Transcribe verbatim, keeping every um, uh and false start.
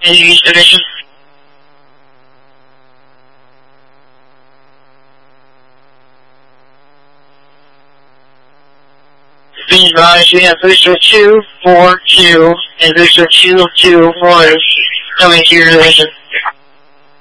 in East Division. Be advised, we have booster two four two and booster two two one coming to your division.